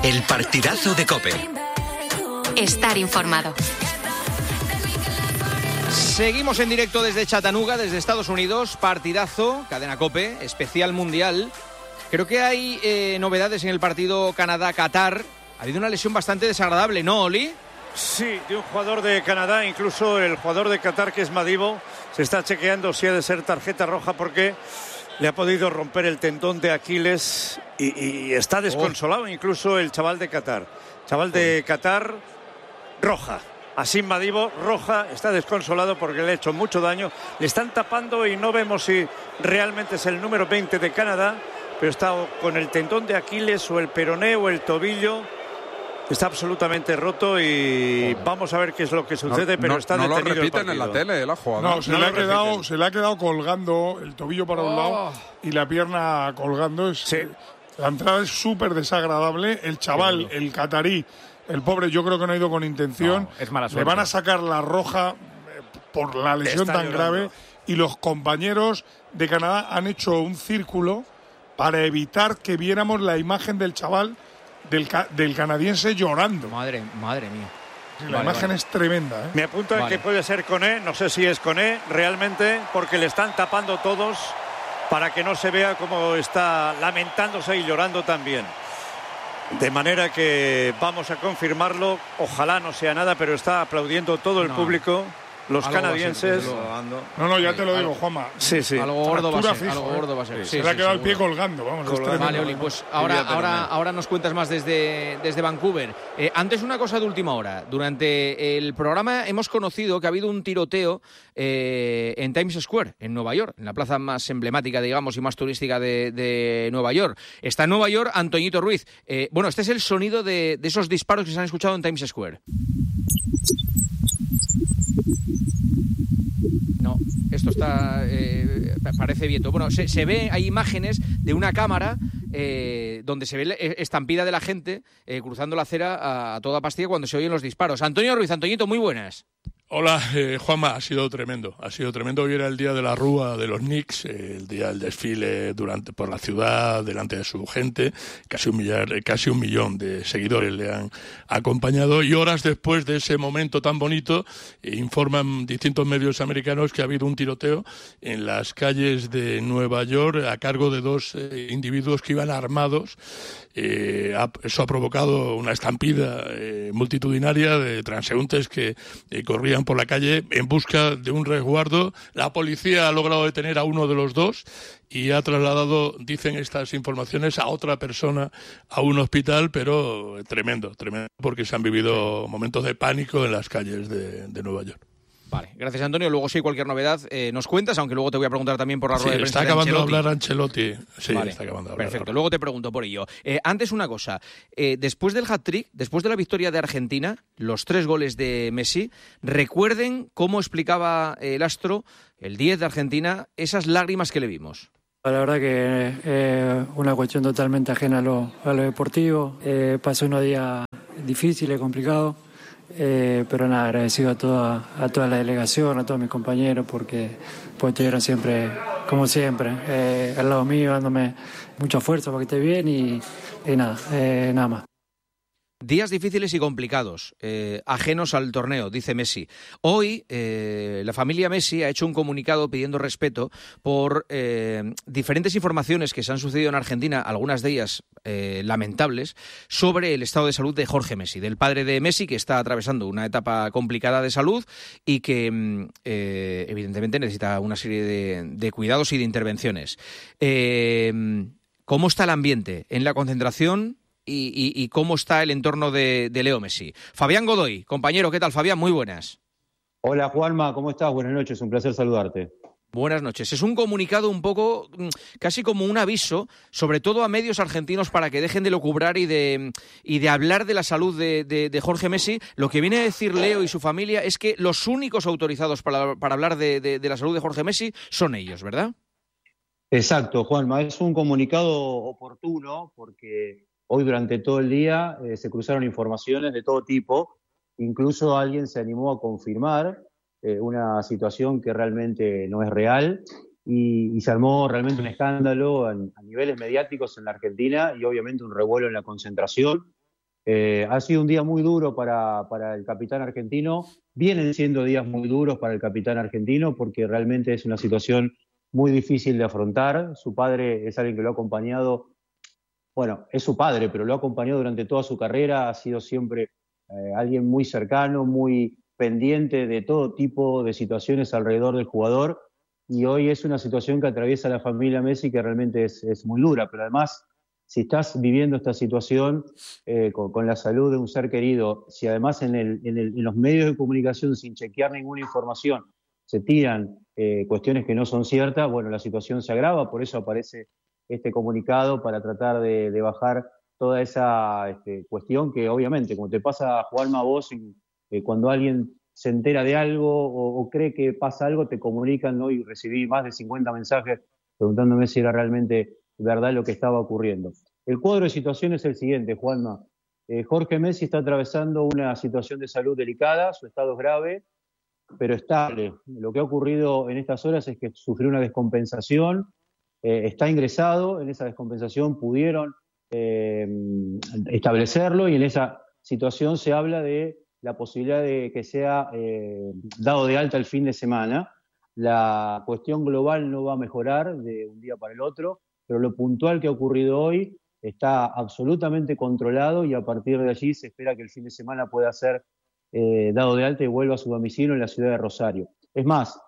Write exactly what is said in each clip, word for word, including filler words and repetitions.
El partidazo de COPE. Estar informado. Seguimos en directo desde Chattanooga, desde Estados Unidos. Partidazo, cadena COPE, especial mundial. Creo que hay eh, novedades en el partido Canadá-Qatar. Ha habido una lesión bastante desagradable, ¿no, Oli? Sí, de un jugador de Canadá, incluso el jugador de Qatar, que es Madibo, se está chequeando si ha de ser tarjeta roja porque le ha podido romper el tendón de Aquiles y, y está desconsolado. Oh. Incluso el chaval de Qatar. Chaval de Qatar, roja. Así Madibo, roja, está desconsolado porque le ha hecho mucho daño. Le están tapando y no vemos si realmente es el número veinte de Canadá, pero está con el tendón de Aquiles o el peroné o el tobillo. Está absolutamente roto y oh. vamos a ver qué es lo que sucede, no, pero no, está no detenido lo repiten el en la tele, la jugada. No, se, no le ha quedado, se le ha quedado colgando el tobillo para oh. un lado y la pierna colgando. Es, sí. La entrada es súper desagradable. El chaval, el catarí, el pobre, yo creo que no ha ido con intención. No, es mala suerte. Le van a sacar la roja por la lesión está tan llorando. grave y los compañeros de Canadá han hecho un círculo para evitar que viéramos la imagen del chaval Del, ca- del canadiense llorando. Madre, madre mía. La vale, imagen vale. es tremenda, ¿eh? Me apuntan vale. que puede ser Koné, no sé si es Koné realmente, porque le están tapando todos para que no se vea cómo está lamentándose y llorando también. De manera que vamos a confirmarlo, ojalá no sea nada, pero está aplaudiendo todo el no. pulpúblico, los Algo canadienses. No, no, ya te lo Sí, digo, algo, Juanma. Sí, sí. Algo gordo va a ser, Fijo, algo ¿eh? gordo va a ser. Se Sí, le ha sí, quedado el pie seguro. colgando, vamos. es Colgando. tremendo. Vale, Oli, pues ahora, ahora, ahora nos cuentas más desde, desde Vancouver. Eh, antes una cosa de última hora. Durante el programa hemos conocido que ha habido un tiroteo eh, en Times Square, en Nueva York, en la plaza más emblemática, digamos, y más turística de, de Nueva York. Está en Nueva York Antoñito Ruiz. Eh, bueno, este es el sonido de, de esos disparos que se han escuchado en Times Square. No, esto está eh, parece viento. Bueno, se, se ve, hay imágenes de una cámara eh, donde se ve la estampida de la gente eh, cruzando la acera a, a toda pastilla cuando se oyen los disparos. Antonio Ruiz, Antoñito, muy buenas. Hola, eh, Juanma, ha sido tremendo, ha sido tremendo. Hoy era el día de la Rúa de los Knicks, eh, el día del desfile durante por la ciudad, delante de su gente, casi un millar, casi un millón de seguidores le han acompañado y horas después de ese momento tan bonito, eh, informan distintos medios americanos que ha habido un tiroteo en las calles de Nueva York a cargo de dos eh, individuos que iban armados. Eh, ha, eso ha provocado una estampida eh, multitudinaria de transeúntes que eh, corrían por la calle en busca de un resguardo. La policía ha logrado detener a uno de los dos y ha trasladado, dicen estas informaciones, a otra persona a un hospital, pero tremendo, tremendo, porque se han vivido momentos de pánico en las calles de, de Nueva York. Vale, gracias Antonio. Luego si hay cualquier novedad eh, nos cuentas, aunque luego te voy a preguntar también por la rueda sí, de prensa está acabando de de hablar Ancelotti. Sí, vale, está acabando de hablar. Perfecto, luego te pregunto por ello. Eh, antes una cosa, eh, después del hat-trick, después de la victoria de Argentina, los tres goles de Messi, recuerden cómo explicaba el astro, el diez de Argentina, esas lágrimas que le vimos. La verdad que es eh, una cuestión totalmente ajena a lo, a lo deportivo. Eh, pasó unos días difíciles, complicados. Eh, pero nada, agradecido a toda, a toda la delegación, a todos mis compañeros, porque pues estuvieron siempre, como siempre, eh, al lado mío, dándome mucha fuerza para que esté bien y, y nada, eh, nada más. Días difíciles y complicados, eh, ajenos al torneo, dice Messi. Hoy eh, la familia Messi ha hecho un comunicado pidiendo respeto por eh, diferentes informaciones que se han sucedido en Argentina, algunas de ellas eh, lamentables, sobre el estado de salud de Jorge Messi, del padre de Messi, que está atravesando una etapa complicada de salud y que eh, evidentemente necesita una serie de, de cuidados y de intervenciones. Eh, ¿Cómo está el ambiente en la concentración? Y, y, y cómo está el entorno de, de Leo Messi. Fabián Godoy, compañero, ¿qué tal, Fabián? Muy buenas. Hola, Juanma, ¿cómo estás? Buenas noches, un placer saludarte. Buenas noches. Es un comunicado un poco, casi como un aviso, sobre todo a medios argentinos para que dejen de lucubrar y de, y de hablar de la salud de, de, de Jorge Messi. Lo que viene a decir Leo y su familia es que los únicos autorizados para, para hablar de, de, de la salud de Jorge Messi son ellos, ¿verdad? Exacto, Juanma. Es un comunicado oportuno porque hoy durante todo el día eh, se cruzaron informaciones de todo tipo, incluso alguien se animó a confirmar eh, una situación que realmente no es real y, y se armó realmente un escándalo en, a niveles mediáticos en la Argentina y obviamente un revuelo en la concentración Eh, ha sido un día muy duro para, para el capitán argentino. Vienen siendo días muy duros para el capitán argentino porque realmente es una situación muy difícil de afrontar. Su padre es alguien que lo ha acompañado, bueno, es su padre, pero lo ha acompañado durante toda su carrera. Ha sido siempre eh, alguien muy cercano, muy pendiente de todo tipo de situaciones alrededor del jugador. Y hoy es una situación que atraviesa la familia Messi que realmente es, es muy dura, pero además, si estás viviendo esta situación eh, con, con la salud de un ser querido, si además en, el, en, el, en los medios de comunicación, sin chequear ninguna información, se tiran eh, cuestiones que no son ciertas, bueno, la situación se agrava, por eso aparece este comunicado para tratar de, de bajar toda esa este, cuestión que obviamente, como te pasa, Juanma, a vos, eh, cuando alguien se entera de algo o, o cree que pasa algo, te comunican, ¿no? Y recibí más de cincuenta mensajes preguntándome si era realmente verdad lo que estaba ocurriendo. El cuadro de situación es el siguiente, Juanma. Eh, Jorge Messi está atravesando una situación de salud delicada, su estado es grave, pero estable. Lo que ha ocurrido en estas horas es que sufrió una descompensación, eh, está ingresado, en esa descompensación pudieron eh, establecerlo y en esa situación se habla de la posibilidad de que sea eh, dado de alta el fin de semana. La cuestión global no va a mejorar de un día para el otro, pero lo puntual que ha ocurrido hoy está absolutamente controlado y a partir de allí se espera que el fin de semana pueda ser eh, dado de alta y vuelva a su domicilio en la ciudad de Rosario. Es más,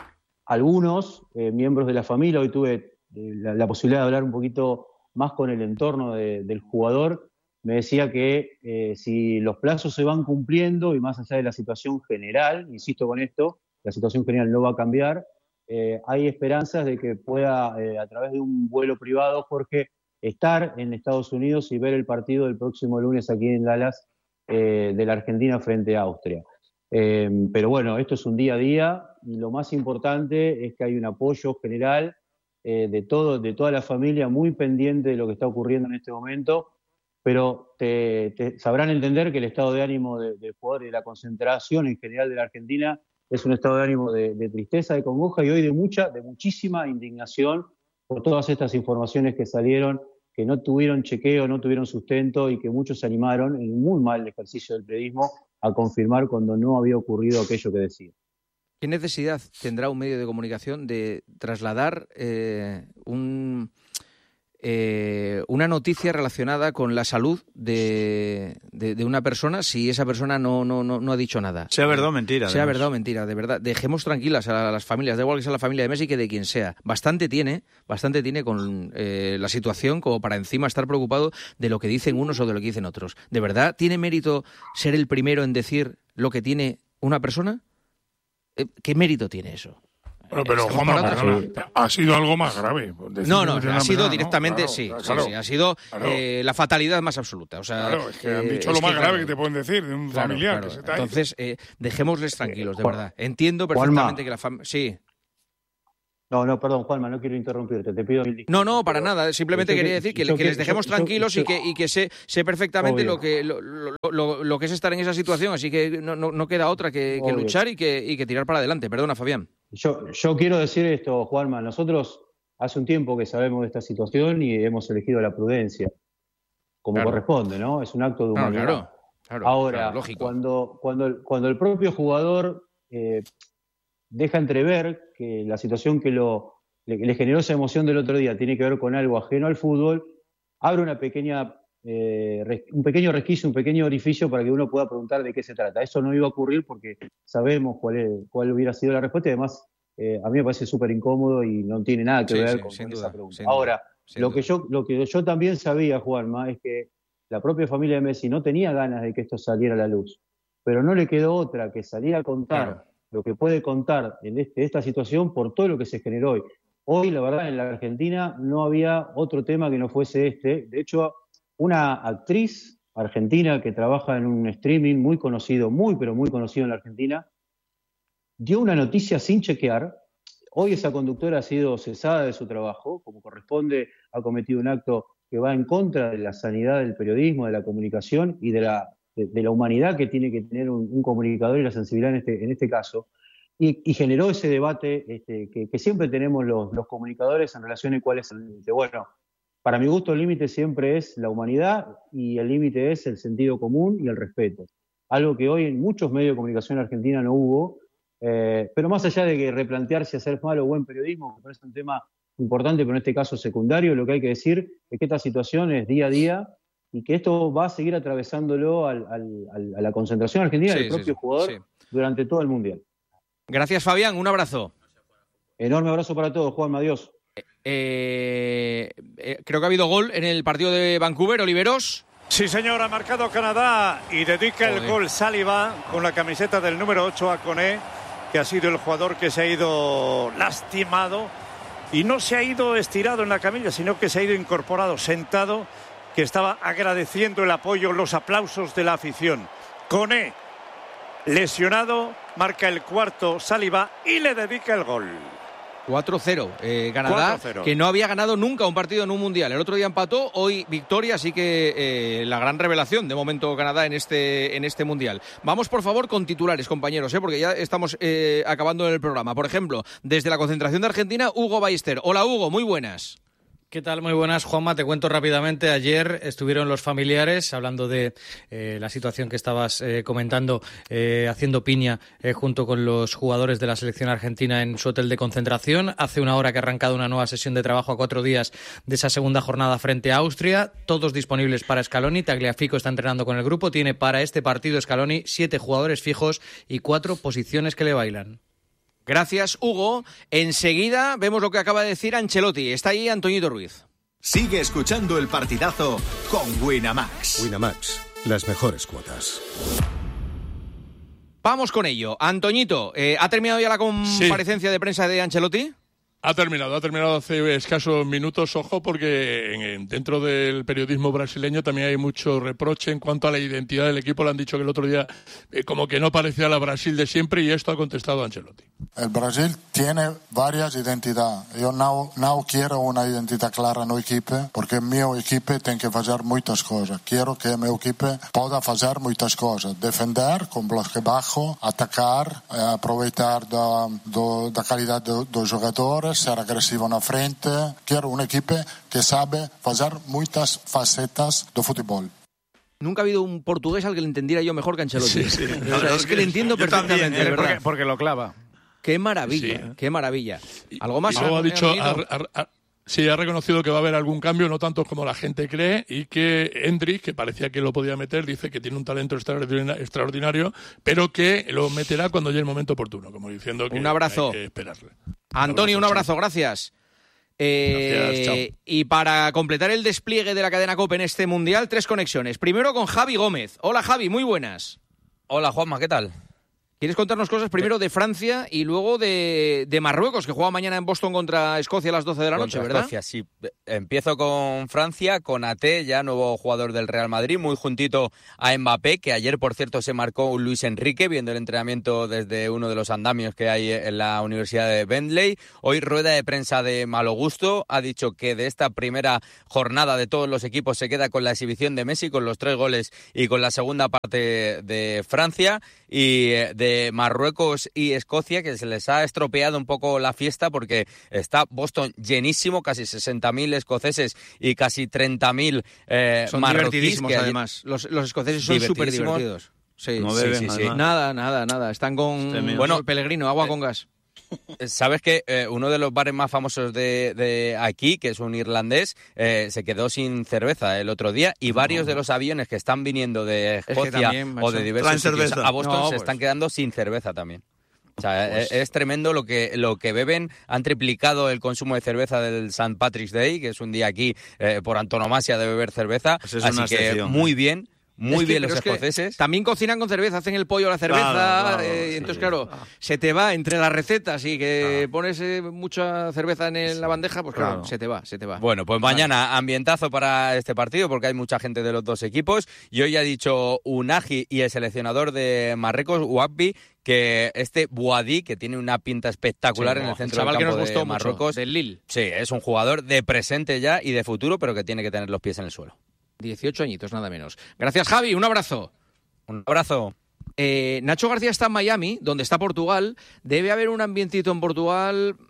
algunos eh, miembros de la familia, hoy tuve eh, la, la posibilidad de hablar un poquito más con el entorno de, del jugador, me decía que eh, si los plazos se van cumpliendo y más allá de la situación general, insisto con esto, la situación general no va a cambiar, eh, hay esperanzas de que pueda, eh, a través de un vuelo privado, Jorge, estar en Estados Unidos y ver el partido del próximo lunes aquí en Dallas eh, de la Argentina frente a Austria. Eh, pero bueno, esto es un día a día y lo más importante es que hay un apoyo general eh, de, todo, de toda la familia muy pendiente de lo que está ocurriendo en este momento, pero te, te sabrán entender que el estado de ánimo del de jugador y de la concentración en general de la Argentina es un estado de ánimo de, de tristeza, de congoja y hoy de mucha, de muchísima indignación por todas estas informaciones que salieron, que no tuvieron chequeo, no tuvieron sustento y que muchos se animaron en un muy mal ejercicio del periodismo a confirmar cuando no había ocurrido aquello que decía. ¿Qué necesidad tendrá un medio de comunicación de trasladar eh, un, eh, una noticia relacionada con la salud de, de, de una persona si esa persona no, no, no, no ha dicho nada? Sea verdad o mentira. Sea además. verdad o mentira, de verdad. Dejemos tranquilas a las familias, da igual que sea la familia de Messi que de quien sea. Bastante tiene, bastante tiene con eh, la situación como para encima estar preocupado de lo que dicen unos o de lo que dicen otros. ¿De verdad tiene mérito ser el primero en decir lo que tiene una persona? ¿Qué mérito tiene eso? Bueno, pero Juanma, ha sido algo más grave. No, no, ha sido persona, directamente, ¿no? Claro, sí, claro, sí, sí, ha sido claro. eh, la fatalidad más absoluta. O sea, claro, es que han eh, dicho lo más grave claro, que te pueden decir de un claro, familiar claro. que se te ha Entonces, eh, dejémosles tranquilos, de Juan, verdad. Entiendo perfectamente Juanma. que la familia... Sí. No, no, perdón, Juanma, no quiero interrumpirte, te pido mil disculpas. No, no, para nada. Simplemente quería decir que, que, que les dejemos yo, tranquilos yo, yo, y que, y que sé, sé perfectamente lo que, lo, lo, lo, lo que es estar en esa situación. Así que no, no, no queda otra que, que luchar y que, y que tirar para adelante. Perdona, Fabián. Yo, yo quiero decir esto, Juanma. Nosotros hace un tiempo que sabemos de esta situación y hemos elegido la prudencia, como claro. corresponde, ¿no? Es un acto de humanidad. Claro, claro, claro, Ahora, claro, lógico. Cuando, cuando, el, cuando el propio jugador eh, deja entrever que la situación que lo le, le generó esa emoción del otro día tiene que ver con algo ajeno al fútbol, abre una pequeña, eh, res, un pequeño resquicio, un pequeño orificio para que uno pueda preguntar de qué se trata. Eso no iba a ocurrir porque sabemos cuál, es, cuál hubiera sido la respuesta y además eh, a mí me parece súper incómodo y no tiene nada que sí, ver sí, con, con duda, esa pregunta. Sin Ahora, duda, sin lo, duda. Que yo, lo que yo también sabía, Juanma, es que la propia familia de Messi no tenía ganas de que esto saliera a la luz, pero no le quedó otra que salir a contar claro. lo que puede contar en este, esta situación por todo lo que se generó hoy. Hoy, la verdad, en la Argentina no había otro tema que no fuese este. De hecho, una actriz argentina que trabaja en un streaming muy conocido, muy, pero muy conocido en la Argentina, dio una noticia sin chequear. Hoy esa conductora ha sido cesada de su trabajo, como corresponde, ha cometido un acto que va en contra de la sanidad del periodismo, de la comunicación y de la, de, de la humanidad que tiene que tener un, un comunicador y la sensibilidad en este, en este caso. Y, y generó ese debate este, que, que siempre tenemos los, los comunicadores en relación a cuál es el límite. Bueno, Para mi gusto, el límite siempre es la humanidad y el límite es el sentido común y el respeto. Algo que hoy en muchos medios de comunicación argentina no hubo, eh, pero más allá de que replantearse hacer mal o buen periodismo, que parece un tema importante, pero en este caso secundario, lo que hay que decir es que esta situación es día a día y que esto va a seguir atravesándolo al, al, al, a la concentración argentina sí, del propio sí, jugador sí. durante todo el Mundial. Gracias, Fabián. Un abrazo. Enorme abrazo para todos, Juanma. Adiós. Eh, eh, creo que ha habido gol en el partido de Vancouver, Oliveros. Sí, señor, ha marcado Canadá y dedica Joder. el gol Saliba con la camiseta del número ocho a Koné, que ha sido el jugador que se ha ido lastimado y no se ha ido estirado en la camilla, sino que se ha ido incorporado, sentado, que estaba agradeciendo el apoyo, los aplausos de la afición. Koné, lesionado, marca el cuarto Saliba y le dedica el gol. cuatro cero, eh, Canadá, cuatro cero. Que no había ganado nunca un partido en un mundial. El otro día empató, hoy victoria, así que eh, la gran revelación de momento Canadá en este, en este mundial. Vamos, por favor, con titulares, compañeros, eh, porque ya estamos eh, acabando el programa. Por ejemplo, desde la concentración de Argentina, Hugo Ballester. Hola, Hugo, muy buenas. ¿Qué tal? Muy buenas, Juanma. Te cuento rápidamente. Ayer estuvieron los familiares hablando de eh, la situación que estabas eh, comentando, eh, haciendo piña eh, junto con los jugadores de la selección argentina en su hotel de concentración. Hace una hora que ha arrancado una nueva sesión de trabajo a cuatro días de esa segunda jornada frente a Austria. Todos disponibles para Scaloni. Tagliafico está entrenando con el grupo. Tiene para este partido Scaloni siete jugadores fijos y cuatro posiciones que le bailan. Gracias, Hugo. Enseguida vemos lo que acaba de decir Ancelotti. Está ahí Antoñito Ruiz. Sigue escuchando el partidazo con Winamax. Winamax, las mejores cuotas. Vamos con ello. Antoñito, eh, ¿ha terminado ya la comparecencia sí. de prensa de Ancelotti? Ha terminado, ha terminado hace escasos minutos, ojo, porque en, en, dentro del periodismo brasileño también hay mucho reproche en cuanto a la identidad del equipo. Le han dicho que el otro día eh, como que no parecía la Brasil de siempre y esto ha contestado Ancelotti. El Brasil tiene varias identidades. Yo no, no quiero una identidad clara en el equipo porque mi equipo tiene que hacer muchas cosas. Quiero que mi equipo pueda hacer muchas cosas. Defender con bloque bajo, atacar, eh, aprovechar la calidad de los jugadores, ser agresivo na frente. Quiero un equipo que sabe hacer muchas facetas de fútbol. Nunca ha habido un portugués al que le entendiera yo mejor que Ancelotti. Sí, sí. O sea, es que le entiendo yo perfectamente, también, ¿eh? porque, porque lo clava. Qué maravilla, sí. qué maravilla. Algo más. Y luego ha dicho, ha, ha, ha, sí, ha reconocido que va a haber algún cambio, no tanto como la gente cree, y que Endrick, que parecía que lo podía meter, dice que tiene un talento extraordinario, pero que lo meterá cuando llegue el momento oportuno, como diciendo que un abrazo. Hay que esperarle. Antonio, un abrazo, gracias. Eh, Gracias, y para completar el despliegue de la cadena COPE en este Mundial, tres conexiones. Primero con Javi Gómez. Hola, Javi, muy buenas. Hola, Juanma, ¿qué tal? ¿Quieres contarnos cosas primero de Francia y luego de, de Marruecos, que juega mañana en Boston contra Escocia a las doce de la noche, contra ¿verdad? Escocia, sí. Empiezo con Francia, con Ate, ya nuevo jugador del Real Madrid, muy juntito a Mbappé, que ayer, por cierto, se marcó un Luis Enrique, viendo el entrenamiento desde uno de los andamios que hay en la Universidad de Bentley. Hoy, rueda de prensa de Malo Gusto, ha dicho que de esta primera jornada de todos los equipos se queda con la exhibición de Messi, con los tres goles y con la segunda parte de Francia, y de De Marruecos y Escocia, que se les ha estropeado un poco la fiesta porque está Boston llenísimo, casi sesenta mil escoceses y casi treinta mil eh, son marroquíes. Divertidísimos, que además. Los, los escoceses son súper divertidos. Sí, no beben, sí, sí, sí. Nada, nada, nada. Están con bueno, Pellegrino, agua con gas. Sabes que eh, uno de los bares más famosos de, de aquí, que es un irlandés, eh, se quedó sin cerveza el otro día y varios no. de los aviones que están viniendo de Escocia es que también, o de diversos sitios a Boston no, se pues... están quedando sin cerveza también. O sea, pues... es, es tremendo lo que lo que beben. Han triplicado el consumo de cerveza del Saint Patrick's Day, que es un día aquí eh, por antonomasia de beber cerveza. Pues es así que excepción, muy bien. Muy es que, bien los escoceses. También cocinan con cerveza, hacen el pollo a la cerveza. Claro, claro, eh, sí. Entonces, claro, ah. se te va entre las recetas y que ah. pones eh, mucha cerveza en el, sí. la bandeja, pues claro, claro, se te va, se te va. Bueno, pues mañana ambientazo para este partido porque hay mucha gente de los dos equipos. Y hoy ha dicho Unagi y el seleccionador de Marruecos, Ouabbi, que este Bouadi, que tiene una pinta espectacular sí, no, en el centro del campo de Marruecos, del Lille. Sí, es un jugador de presente ya y de futuro, pero que tiene que tener los pies en el suelo. dieciocho añitos, nada menos. Gracias, Javi. Un abrazo. Un abrazo. Eh, Nacho García está en Miami, donde está Portugal. Debe haber un ambientito en Portugal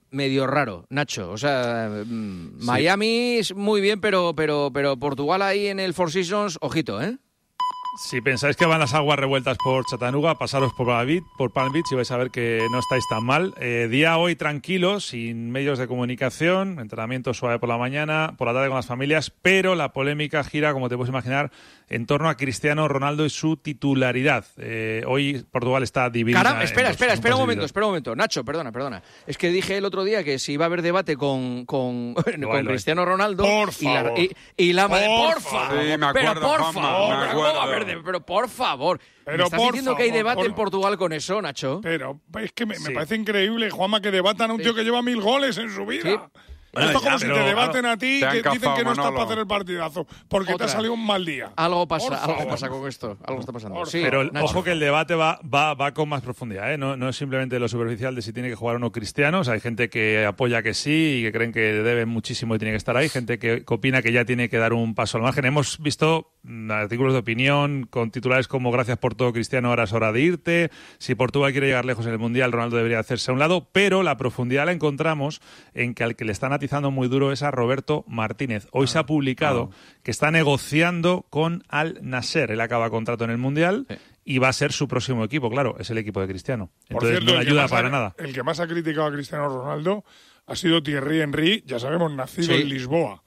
medio raro, Nacho. O sea, mmm, sí. Miami es muy bien, pero, pero, pero Portugal ahí en el Four Seasons, ojito, ¿eh? Si pensáis que van las aguas revueltas por Chattanooga, pasaros por Palm Beach, por Palm Beach y vais a ver que no estáis tan mal. Eh, día hoy tranquilo, sin medios de comunicación, entrenamiento suave por la mañana, por la tarde con las familias, pero la polémica gira, como te puedes imaginar, en torno a Cristiano Ronaldo y su titularidad. Eh, hoy Portugal está dividida. Caramba, espera, dos, espera, espera un momento, divididos. espera un momento. Nacho, perdona, perdona. Es que dije el otro día que si iba a haber debate con, con, no, con no, Cristiano Ronaldo. Por y la, favor. y, y la Por por favor. favor. Sí, me acuerdo, pero por Juanma, favor. me pero, acuerdo. a ver, pero por favor. Pero ¿Me estás por diciendo que hay favor, debate por- en Portugal con eso, Nacho? Pero es que me, me Sí. parece increíble, Juanma, que debatan a un Sí. tío que lleva mil goles en su vida. Sí. Esto es Bueno, como ya, si pero- te debaten a ti Te han que dicen cazado, que no estás Manolo. para hacer el partidazo porque Otra. te ha salido un mal día. Algo pasa, Por algo favor. pasa con esto. Algo está pasando. Por Sí, Pero el- Nacho. ojo que el debate va, va, va con más profundidad, ¿eh? No, no es simplemente lo superficial de si tiene que jugar o no Cristiano. O sea, hay gente que apoya que sí y que creen que debe muchísimo y tiene que estar ahí. Gente que, que opina que ya tiene que dar un paso al margen. Hemos visto mm, artículos de opinión con titulares como gracias por todo, Cristiano, ahora es hora de irte. Si Portugal quiere llegar lejos en el Mundial, Ronaldo debería hacerse a un lado. Pero la profundidad la encontramos en que al que le están atizando muy duro es a Roberto Martínez. Hoy se ha publicado que está negociando con Al Nasser. Él acaba contrato en el Mundial Sí. y va a ser su próximo equipo, claro, es el equipo de Cristiano. Por Entonces cierto, no el le que ayuda más para ha- nada. El que más ha criticado a Cristiano Ronaldo ha sido Thierry Henry, ya sabemos, nacido Sí. en Lisboa.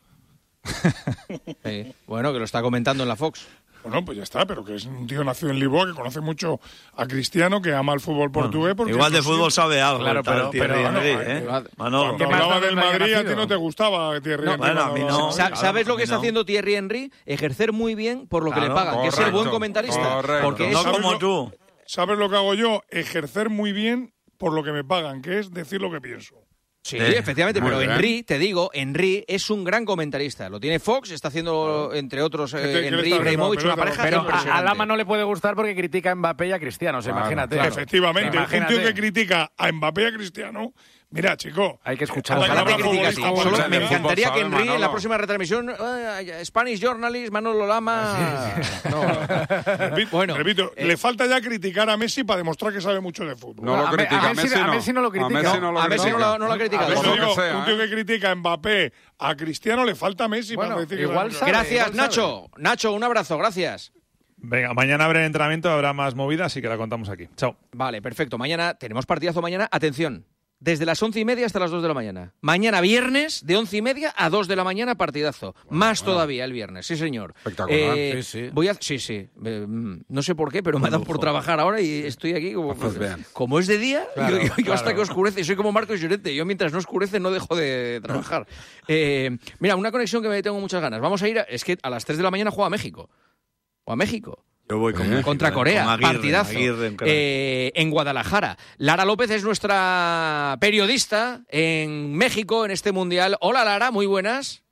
Sí. Bueno, que lo está comentando en la Fox. Bueno, pues ya está, pero que es un tío nacido en Lisboa que conoce mucho a Cristiano, que ama el fútbol portugués. Porque Igual de no fútbol siempre- sabe algo. Claro, el tal pero- Thierry pero- Henry, bueno, ¿eh? eh, Manolo. Cuando más hablaba da del donde haya Madrid, a ti nacido? no te gustaba Thierry No, Henry. bueno, a cuando mí hablaba no. de- Sa- claro, ¿Sabes lo a que mí está no. haciendo Thierry Henry? Ejercer muy bien por lo que Claro, le pagan, que es el correcto, buen comentarista. correcto. Porque No es- ¿Sabes como lo- tú. ¿Sabes lo que hago yo? Ejercer muy bien por lo que me pagan, que es decir lo que pienso. Sí, Sí. efectivamente, Muy pero bien. Henry, te digo, Henry es un gran comentarista. Lo tiene Fox, está haciendo, entre otros, eh, ¿Qué te- qué le Henry está y haciendo? Ibrahimovic, una Pero- pareja Pero a, impresionante. a Lama no le puede gustar porque critica a Mbappé y a Cristiano, o sea, Claro, imagínate. claro. Efectivamente, Imagínate. un tío que critica a Mbappé y a Cristiano, mira, chico. Hay que escuchar. la Ojalá te palabra critique así. futbolista Solo buena, me ¿no? encantaría Fútbol que sabe, Henry en la Manolo. próxima retransmisión, eh, Spanish Journalist, Manolo Lama. No. Repi- Bueno, repito, eh, le falta ya criticar a Messi para demostrar que sabe mucho de fútbol. No lo A Me- critica, a Messi- a Messi no lo critica. A Messi no lo a Messi no critica. lo- no lo ha criticado. Por Por eso lo que digo, sea, un tío ¿eh? que critica a Mbappé, a Cristiano le falta Messi Bueno, para decir que igual sabe sabe. Gracias, igual Nacho. Nacho, un abrazo, gracias. Venga, mañana habrá entrenamiento, habrá más movidas, así que la contamos aquí. Chao. Vale, perfecto. Mañana tenemos partidazo mañana. Atención, desde las once y media hasta las dos de la mañana. Mañana viernes, de once y media a dos de la mañana, partidazo. Más todavía el viernes, sí señor. Espectacular. Eh, Sí, sí. Voy a, sí, sí. Eh, mm, no sé por qué, pero me ha dado por trabajar ahora y estoy aquí como, Pues bien. como es de día. Claro, yo, yo- yo hasta claro. que oscurece, soy como Marcos Llorente. Yo mientras no oscurece no dejo de trabajar. Eh, mira, una conexión que me tengo muchas ganas. Vamos a ir, a- es que a las tres de la mañana juega México. O a México. Yo voy con México, Contra ¿eh? Corea, Con Aguirre, partidazo. Aguirre, un crack. Eh, en Guadalajara. Lara López es nuestra periodista en México en este mundial. Hola Lara, muy buenas.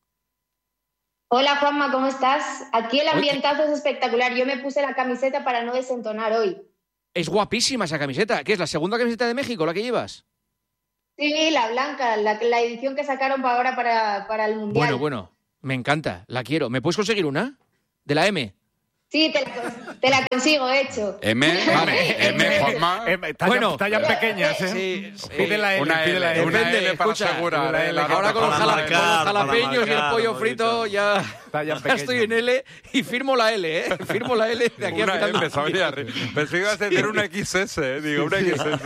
Hola Juanma, ¿cómo estás? Aquí el ambientazo es espectacular. Yo me puse la camiseta para no desentonar hoy. Es guapísima esa camiseta. ¿Qué es la segunda camiseta de México, la que llevas? Sí, la blanca, la, la edición que sacaron para ahora para, para el Mundial. Bueno, bueno, me encanta, la quiero. ¿Me puedes conseguir una? De la M. Sí, te la, te la consigo, hecho. M, Vale. M, Juanma. Eh, tallas, Bueno. tallas pequeñas, ¿eh? Sí, sí. Pide la L, Una pide L, la L. una Depende, L para escucha, asegurar. la eh, L la que Ahora con los, Para jala- marcar, con los para jalapeños y el marcar, pollo bonito. frito ya, Talla ya pequeña. estoy en L y firmo la L, ¿eh? Firmo la L de aquí a Una final de M, sabía. Pensé que ibas a tener una X S, eh, digo, una X S.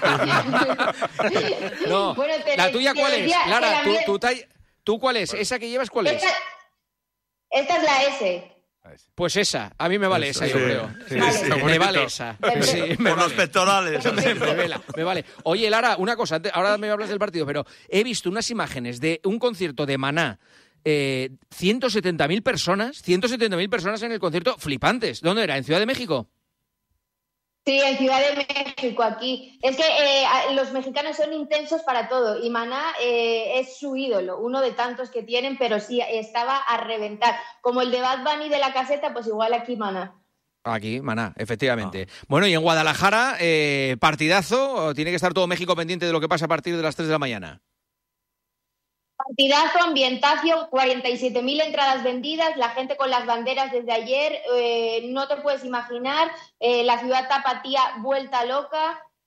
No, Bueno, te- ¿la tuya te cuál es? decía que Lara, la ¿tú, mía- tú, tall- ¿tú cuál es? ¿Esa que llevas cuál es? Esta, esta es la S. Pues esa, a mí me vale esa, yo sí, creo. sí, Vale. sí. Me Bonito. vale esa. Sí, me Por los vale. pectorales. Me, me vela, me vale. Oye, Lara, una cosa, antes- ahora me hablas del partido, pero he visto unas imágenes de un concierto de Maná, eh, ciento setenta mil personas, ciento setenta mil personas en el concierto, flipantes. ¿Dónde era? ¿En Ciudad de México? Sí, en Ciudad de México, aquí. Es que eh, a- los mexicanos son intensos para todo y Maná eh, es su ídolo, uno de tantos que tienen, pero sí, estaba a reventar. Como el de Bad Bunny de la caseta, pues igual aquí Maná. Aquí, Maná, efectivamente. Bueno, y en Guadalajara, eh, partidazo, tiene que estar todo México pendiente de lo que pasa a partir de las tres de la mañana. Partidazo, ambientación, cuarenta y siete mil entradas vendidas, la gente con las banderas desde ayer, eh, no te puedes imaginar, eh, la ciudad tapatía vuelta loca,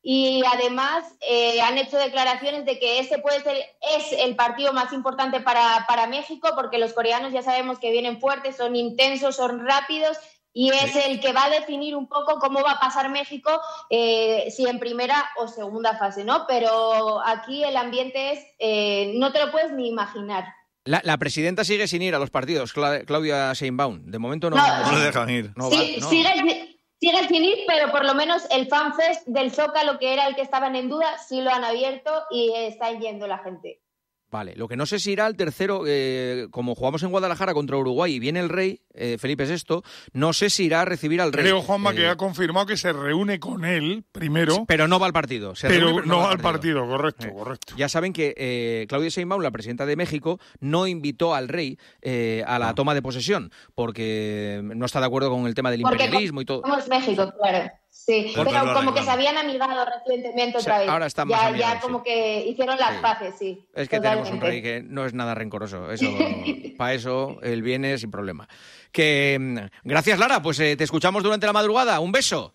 y además eh, han hecho declaraciones de que ese puede ser es el partido más importante para, para México, porque los coreanos ya sabemos que vienen fuertes, son intensos, son rápidos, y es sí. el que va a definir un poco cómo va a pasar México, eh, si en primera o segunda fase, ¿no? Pero aquí el ambiente es, eh, no te lo puedes ni imaginar. La, la presidenta sigue sin ir a los partidos, Cla- Claudia Sheinbaum. De momento no, no, no, no le dejan ir. No sí, va, no. Sigue, sigue sin ir, pero por lo menos el FanFest del Zócalo, que era el que estaban en duda, sí lo han abierto y está yendo la gente. Vale, lo que no sé si irá al tercero, eh, como jugamos en Guadalajara contra Uruguay y viene el rey, eh, Felipe sexto, no sé si irá a recibir al rey. Creo, Juanma, eh, que ha confirmado que se reúne con él primero. Pero no va al partido. Se pero reúne, pero no, no va va al partido, partido correcto, eh. correcto. Ya saben que eh, Claudia Sheinbaum, la presidenta de México, no invitó al rey eh, a la toma de posesión, porque no está de acuerdo con el tema del porque imperialismo y todo. Somos México, claro. Sí, Porque pero como que se habían amigado recientemente otra sí, vez. ahora están más ya, amigados, ya como sí. que hicieron las sí. paces, sí. Es que totalmente. tenemos un rey que no es nada rencoroso. Eso, para eso él viene sin problema. Que gracias, Lara. Pues eh, te escuchamos durante la madrugada. Un beso.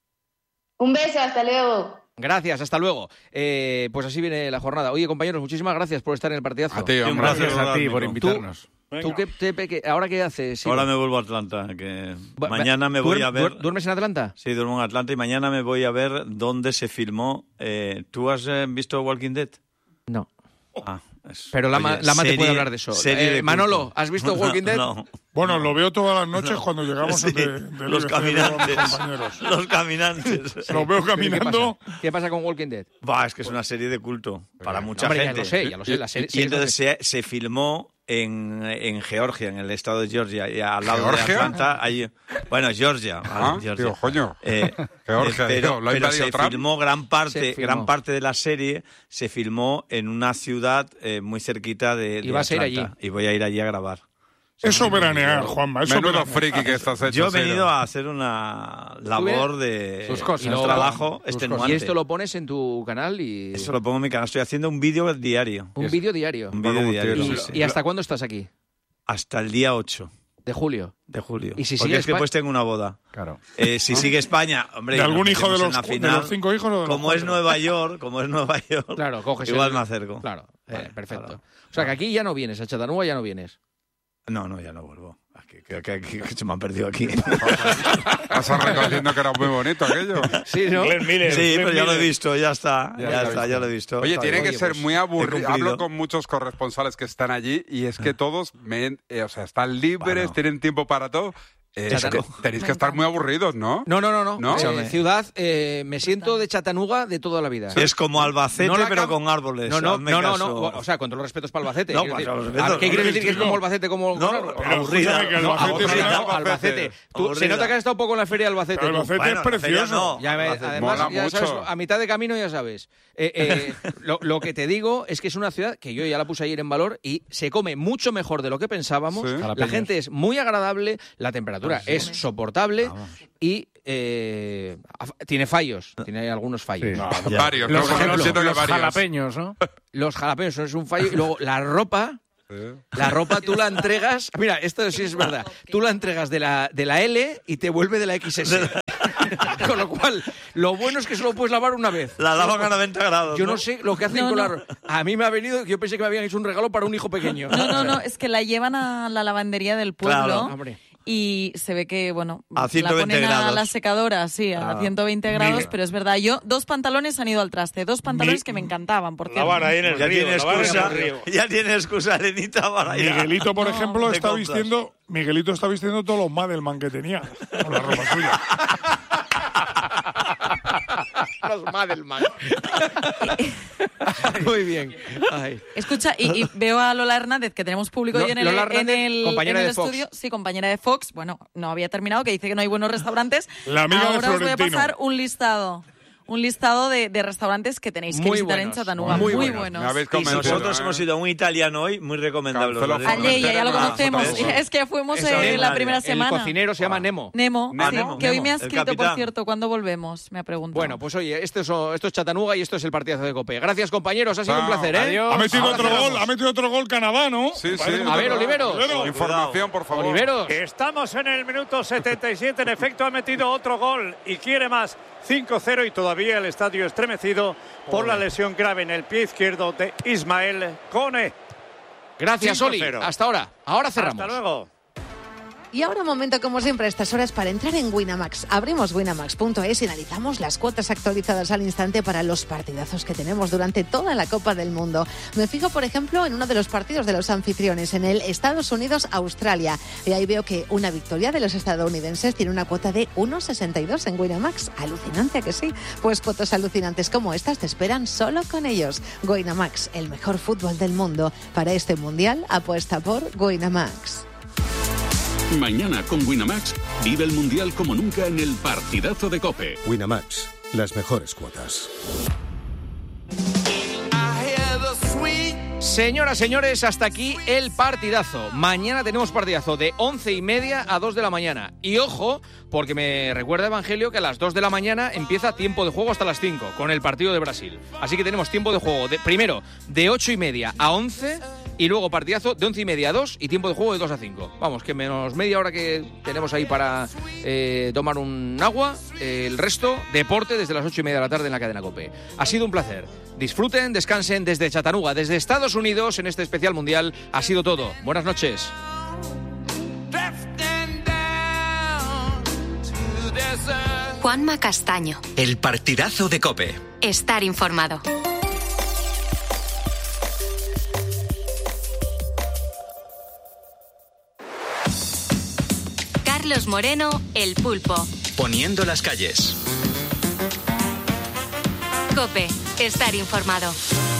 Un beso, hasta luego. Gracias, hasta luego. Eh, pues así viene la jornada. Oye, compañeros, muchísimas gracias por estar en el partidazo. A ti, hombre, gracias a ti por invitarnos. ¿Tú, ¿tú qué, te, qué, ahora qué haces? Sí. Ahora me vuelvo a Atlanta, que Va, mañana me voy ¿duer, a ver... ¿Duermes en Atlanta? Sí, duermo en Atlanta y mañana me voy a ver dónde se filmó. Eh, ¿Tú has eh, visto Walking Dead? No. Ah, es, Pero Lama, oye, Lama serie, te puede hablar de eso. Eh, de Manolo, ¿has visto Walking Dead? No, no. Bueno, lo veo todas las noches no. cuando llegamos sí, de, de los caminantes. Compañeros. Los caminantes. Los veo caminando. ¿Qué pasa? ¿Qué pasa con Walking Dead? Bah, es que es una serie de culto para mucha Hombre, gente. Ya lo sé, ya lo sé. La serie, y, y entonces se, se filmó en, en Georgia, en el estado de Georgia, y al lado ¿Georgia? de Atlanta. Ahí, bueno, Georgia. Ah, Georgia. Tío, coño. Eh, Georgia, pero, tío, ¿lo ha pero se Trump? filmó gran parte, filmó. gran parte de la serie se filmó en una ciudad eh, muy cerquita de, de ¿Y vas a ir Atlanta. allí? Y voy a ir allí a grabar. Eso veranear, Juanma. Eso Menudo veranear. friki que estás hecho. Yo he venido Ciro. a hacer una labor de Sus cosas, un sus trabajo cosas. extenuante. Y esto lo pones en tu canal y... Eso lo pongo en mi canal. Estoy haciendo un vídeo diario. Un vídeo diario. Un vídeo diario. ¿Y, Sí, sí. ¿Y hasta cuándo estás aquí? Hasta el día ocho. De julio. De julio. ¿Y si Porque sigue es que Espa- pues tengo una boda. Claro. Eh, si sigue España, hombre, ¿De y algún nos hijo de metemos en los, la cu- de final, los cinco hijos o de los como es cuatro? Nueva York, como es Nueva York, Claro, coges igual el- me acerco. Claro, eh, Vale, perfecto. claro. O sea, que aquí ya no vienes, a Chattanooga ya no vienes. No, no, ya no vuelvo. Ah, Que, que, que- que- que se me han perdido aquí. Estás reconociendo que era muy bonito aquello. Sí, ¿no? Glenn Miller, sí, Glenn pero ya lo he Miller. visto, ya está. Ya, Ya lo está, viste. ya lo he visto. Oye, tiene Oye, que ser pues, muy he aburrido. cumplido. Hablo con muchos corresponsales que están allí y es que todos, me- eh, o sea, están libres, Bueno. tienen tiempo para todo. Eh, es que Chattanooga. tenéis que estar muy aburridos, ¿no? No, no, no, no. ¿No? Eh, ciudad, eh, me siento de Chattanooga de toda la vida. Es como Albacete, No la pero cam- con árboles. No, no, hazme no, no, caso. no. O sea, con todos los respetos para Albacete. No, quiero con decir, todos los respetos. ¿qué quieres decir que es Chico. como Albacete? Como, No, como- Pero aburrida. escúchame, que No, Albacete aburrida, será- no, Albacete. Tú, Aburrida. se nota que has estado poco en la feria de Albacete. Pero tú. Albacete Bueno, es la feria precioso. no. Ya me- Albacete. además, Mola ya sabes, mucho. a mitad de camino ya sabes. Eh, eh, lo, lo que te digo es que es una ciudad que yo ya la puse ayer en valor y se come mucho mejor de lo que pensábamos. Sí. La gente es muy agradable, la temperatura Ah, sí. es soportable y eh, af- tiene fallos, tiene algunos fallos. No, Ya. varios, Los, ¿no? Como los- siento que los varios. jalapeños, ¿no? Los jalapeños son es un fallo y luego la ropa. La ropa tú la entregas, mira, esto sí es verdad, tú la entregas de la, de la L y te vuelve de la equis ese. Con lo cual, lo bueno es que solo puedes lavar una vez. La lavan a noventa grados. Yo no sé lo que hacen No, con no. la ropa. A mí me ha venido, yo pensé que me habían hecho un regalo para un hijo pequeño. No, no, no, es que la llevan a la lavandería del pueblo Claro, hombre. y se ve que, bueno, A ciento veinte la ponen a grados. la secadora, sí, a Ah. ciento veinte grados, Miguel. pero es verdad, yo, dos pantalones han ido al traste, dos pantalones Mi- que me encantaban, por cierto. Lavar ahí en el Ya río. tiene lavar en el excusa, río. ya tiene excusa, Arenita, para ir a- Miguelito, por No. ejemplo, De está compras. vistiendo. Miguelito está vistiendo todos los Madelman que tenía. Con la ropa suya. Los Madelman. Muy bien. Ay. Escucha, y, y veo a Lola Hernández, que tenemos público Lo- hoy en el, Lola en Hernández, el, compañera en el de Fox. estudio. Sí, compañera de Fox. Bueno, no había terminado, que dice que no hay buenos restaurantes. La amiga de Ahora os voy a Florentino. pasar un listado. Un listado de, de restaurantes que tenéis que Muy visitar en buenos, Chattanooga. muy Muy, buenos. buenos. Me habéis Y convencido, nosotros ¿eh? hemos ido a un italiano hoy, muy recomendable. Cancelo os lo digo. Alleia, ya lo Ah, conocemos. eso. Es que fuimos Eso, eh, Nemo. la primera El semana. cocinero se llama Nemo. Nemo, Nemo. sí, Nemo, que hoy Nemo, me ha el escrito, por capitán. cierto, ¿cuándo volvemos? Me ha preguntado. Bueno, pues oye, esto es, esto es Chattanooga y esto es el partidazo de COPE. Gracias, compañeros, ha sido un Chao. placer, ¿eh? Adiós. Ha metido Ahora otro cerramos. gol, ha metido otro gol Canadá, ¿no? Sí, sí. Parece que A ver, otro- Oliveros. Olivero. Información, por favor. Oliveros. Estamos en el minuto setenta y siete. En efecto, ha metido otro gol y quiere más. cinco cero y todavía. todavía el estadio estremecido por la lesión grave en el pie izquierdo de Ismael Kone. Gracias, Oli. Hasta ahora. Ahora cerramos. Hasta luego. Y ahora un momento, como siempre, a estas horas para entrar en Winamax. Abrimos winamax punto es y analizamos las cuotas actualizadas al instante para los partidazos que tenemos durante toda la Copa del Mundo. Me fijo, por ejemplo, en uno de los partidos de los anfitriones, en el Estados Unidos-Australia. Y ahí veo que una victoria de los estadounidenses tiene una cuota de uno sesenta y dos en Winamax. Alucinante, ¿a que sí? Pues cuotas alucinantes como estas te esperan solo con ellos. Winamax, el mejor fútbol del mundo. Para este Mundial, apuesta por Winamax. Mañana con Winamax vive el Mundial como nunca en el partidazo de COPE. Winamax, las mejores cuotas. Señoras, señores, hasta aquí el partidazo. Mañana tenemos partidazo de once y media a dos de la mañana. Y ojo, porque me recuerda Evangelio que a las dos de la mañana empieza tiempo de juego hasta las cinco, con el partido de Brasil. Así que tenemos tiempo de juego, de, primero, de ocho y media a once... Y luego partidazo de once y media a dos y tiempo de juego de dos a cinco. Vamos, que menos media hora que tenemos ahí para eh, tomar un agua. Eh, el resto, deporte desde las ocho y media de la tarde en la cadena COPE. Ha sido un placer. Disfruten, descansen desde Chattanooga, desde Estados Unidos en este especial mundial. Ha sido todo. Buenas noches. Juanma Castaño. El partidazo de COPE. Estar informado. Carlos Moreno, El Pulpo. Poniendo las calles. COPE, estar informado.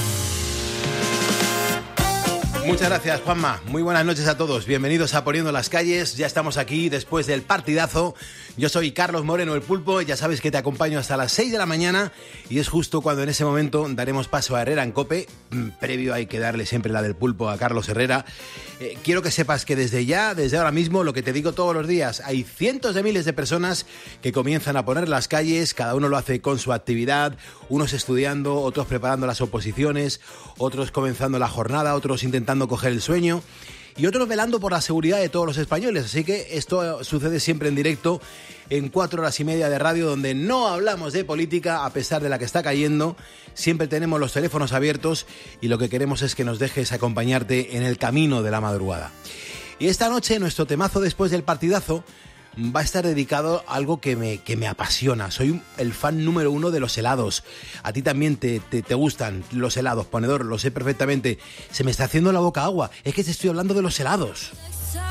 Muchas gracias, Juanma. Muy buenas noches a todos. Bienvenidos a Poniendo las calles. Ya estamos aquí después del partidazo. Yo soy Carlos Moreno, El Pulpo. Ya sabes que te acompaño hasta las seis de la mañana y es justo cuando en ese momento daremos paso a Herrera en COPE. Previo hay que darle siempre la del Pulpo a Carlos Herrera. Eh, quiero que sepas que desde ya, desde ahora mismo, lo que te digo todos los días, hay cientos de miles de personas que comienzan a poner las calles. Cada uno lo hace con su actividad. Unos estudiando, otros preparando las oposiciones, otros comenzando la jornada, otros intentando coger el sueño y otros velando por la seguridad de todos los españoles. Así que esto sucede siempre en directo en cuatro horas y media de radio donde no hablamos de política a pesar de la que está cayendo. Siempre tenemos los teléfonos abiertos y lo que queremos es que nos dejes acompañarte en el camino de la madrugada. Y esta noche nuestro temazo después del partidazo va a estar dedicado a algo que me, que me apasiona. Soy el fan número uno de los helados. A ti también te, te, te gustan los helados, ponedor, lo sé perfectamente. Se me está haciendo la boca agua. Es que te estoy hablando de los helados.